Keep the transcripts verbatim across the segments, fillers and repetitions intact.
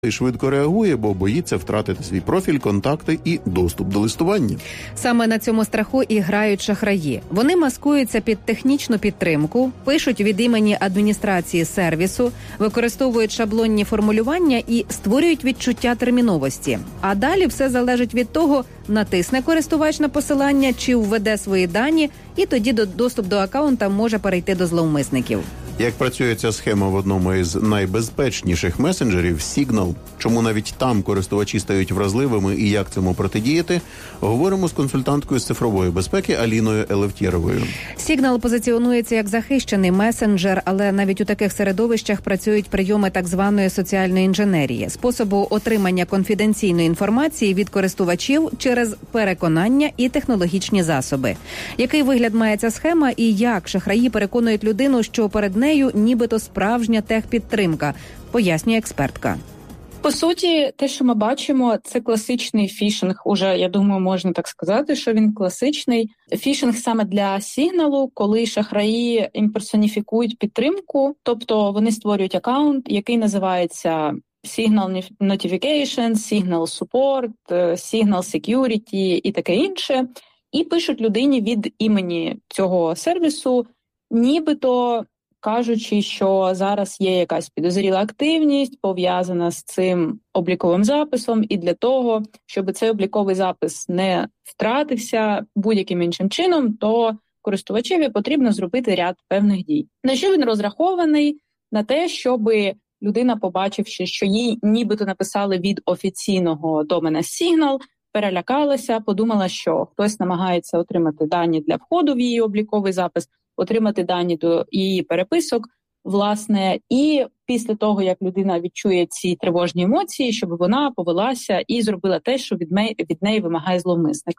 і швидко реагує, бо боїться втратити свій профіль, контакти і доступ до листування. Саме на цьому страху і грають шахраї. Вони маскуються під технічну підтримку, пишуть від імені адміністрації сервісу, використовують шаблонні формулювання і створюють відчуття терміновості. А далі все залежить від того, натисне користувач на посилання чи введе свої дані, і тоді доступ до акаунта може перейти до зловмисників. Як працює ця схема в одному із найбезпечніших месенджерів – Signal, чому навіть там користувачі стають вразливими і як цьому протидіяти, говоримо з консультанткою з цифрової безпеки Аліною Елевтєровою. Signal позиціонується як захищений месенджер, але навіть у таких середовищах працюють прийоми так званої соціальної інженерії – способу отримання конфіденційної інформації від користувачів через переконання і технологічні засоби. Який вигляд має ця схема і як шахраї переконують людину, що перед нею нібито справжня техпідтримка, пояснює експертка. По суті, те, що ми бачимо, це класичний фішинг. Уже, я думаю, можна так сказати, що він класичний. Фішинг саме для сигналу, коли шахраї імперсоніфікують підтримку, тобто вони створюють акаунт, який називається Signal Notification, Signal Support, Signal Security і таке інше, і пишуть людині від імені цього сервісу, нібито кажучи, що зараз є якась підозріла активність, пов'язана з цим обліковим записом, і для того, щоб цей обліковий запис не втратився будь-яким іншим чином, то користувачеві потрібно зробити ряд певних дій. На що він розрахований? На те, щоб людина, побачивши, що їй нібито написали від офіційного домена Signal, перелякалася, подумала, що хтось намагається отримати дані для входу в її обліковий запис, отримати дані до її переписок, власне, і після того, як людина відчує ці тривожні емоції, щоб вона повелася і зробила те, що від, ме... від неї вимагає зловмисник.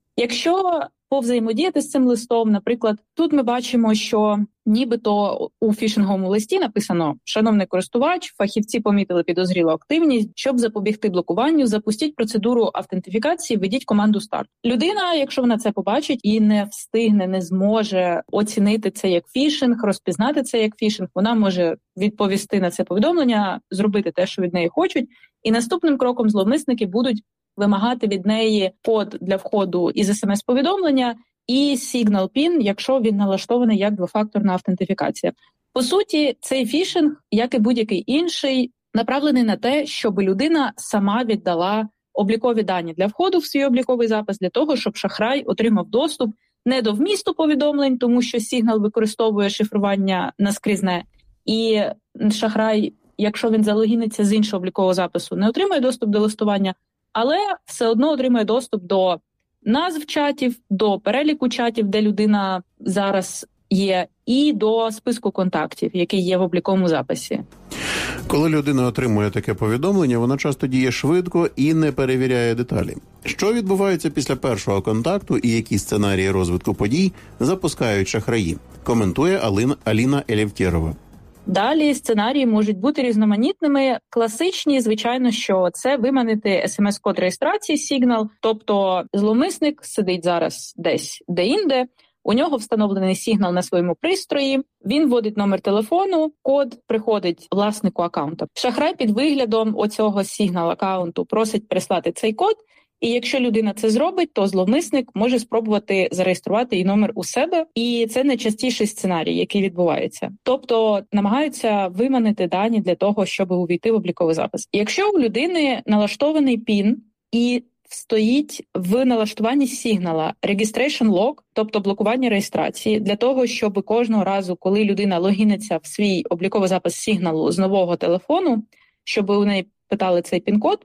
Якщо повзаємодіяти з цим листом, наприклад, тут ми бачимо, що нібито у фішинговому листі написано: «Шановний користувач, фахівці помітили підозрілу активність. Щоб запобігти блокуванню, запустіть процедуру автентифікації, введіть команду старт». Людина, якщо вона це побачить і не встигне, не зможе оцінити це як фішинг, розпізнати це як фішинг, вона може відповісти на це повідомлення, зробити те, що від неї хочуть, і наступним кроком зловмисники будуть вимагати від неї код для входу із смс-повідомлення і Signal пін, якщо він налаштований як двофакторна автентифікація. По суті, цей фішинг, як і будь-який інший, направлений на те, щоб людина сама віддала облікові дані для входу в свій обліковий запис, для того, щоб шахрай отримав доступ не до вмісту повідомлень, тому що Signal використовує шифрування наскрізне, і шахрай, якщо він залогіниться з іншого облікового запису, не отримує доступ до листування, але все одно отримує доступ до назв чатів, до переліку чатів, де людина зараз є, і до списку контактів, який є в обліковому записі. Коли людина отримує таке повідомлення, вона часто діє швидко і не перевіряє деталі. Що відбувається після першого контакту і які сценарії розвитку подій запускають шахраї, коментує Алина, Аліна Елевтєрова. Далі сценарії можуть бути різноманітними. Класичні, звичайно, що це виманити смс-код реєстрації Signal, тобто зловмисник сидить зараз десь де-інде, у нього встановлений Signal на своєму пристрої, він вводить номер телефону, код приходить власнику акаунту. Шахрай під виглядом оцього Signal-акаунту просить прислати цей код, і якщо людина це зробить, то зловмисник може спробувати зареєструвати її номер у себе, і це найчастіший сценарій, який відбувається. Тобто намагаються виманити дані для того, щоб увійти в обліковий запис. Якщо у людини налаштований пін і стоїть в налаштуванні Signal Registration Lock, тобто блокування реєстрації, для того, щоб кожного разу, коли людина логіниться в свій обліковий запис Signal з нового телефону, щоб у неї питали цей пін-код,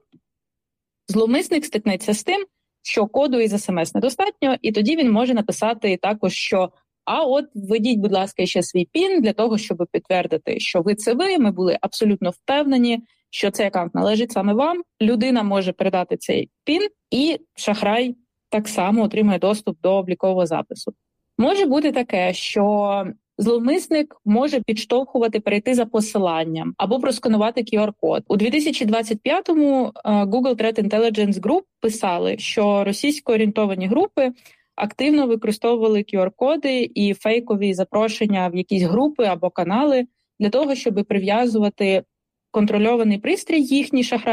зловмисник стикнеться з тим, що коду із смс недостатньо, і тоді він може написати також, що «а от введіть, будь ласка, ще свій пін для того, щоб підтвердити, що ви це ви, ми були абсолютно впевнені, що цей аккаунт належить саме вам». Людина може передати цей пін, і шахрай так само отримує доступ до облікового запису. Може бути таке, що зловмисник може підштовхувати перейти за посиланням або просканувати кю ар-код. У дві тисячі двадцять п'ятому Google Threat Intelligence Group писали, що російсько-орієнтовані групи активно використовували кю ар-коди і фейкові запрошення в якісь групи або канали для того, щоб прив'язувати контрольований пристрій їхній шахрай.